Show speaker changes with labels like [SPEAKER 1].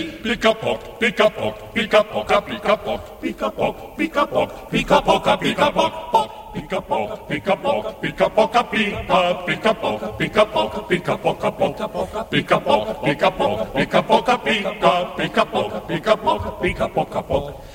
[SPEAKER 1] Pica poc, pica poc, pica poca, pica poc, pica poc, pica poc, pica poca, pica poc, poc. Pica poc, pica poc, pica poca, pica poc, pica poc, pica poca, poca, poca, pica poc, pica poc, pica poca, pica poc, pica poc, pica poca, poca.